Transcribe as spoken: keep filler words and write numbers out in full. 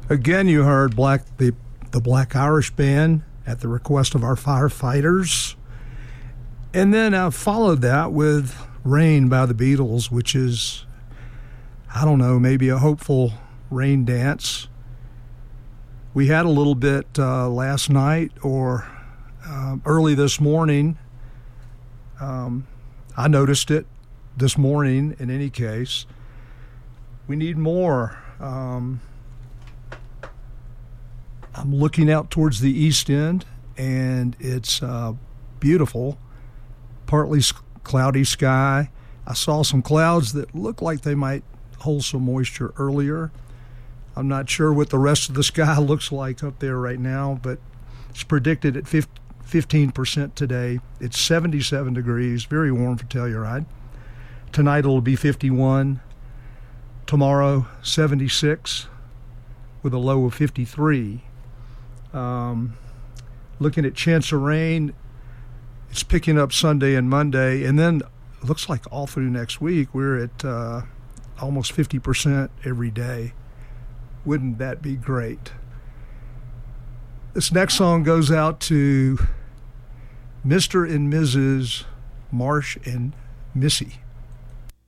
Again, you heard Black the the Black Irish Band at the request of our firefighters. And then I followed that with Rain by the Beatles, which is, I don't know, maybe a hopeful rain dance. We had a little bit uh, last night or uh, early this morning. Um, I noticed it this morning in any case. We need more. Um, I'm looking out towards the east end, and it's uh, beautiful. Partly cloudy sky. I saw some clouds that look like they might hold some moisture earlier. I'm not sure what the rest of the sky looks like up there right now, but it's predicted at fifteen percent today. It's seventy-seven degrees, very warm for Telluride. Tonight it'll be fifty-one. Tomorrow, seventy-six with a low of fifty-three. Um, looking at chance of rain, it's picking up Sunday and Monday, and then it looks like all through next week we're at uh, almost fifty percent every day. Wouldn't that be great? This next song goes out to Mister and Missus Marsh and Missy.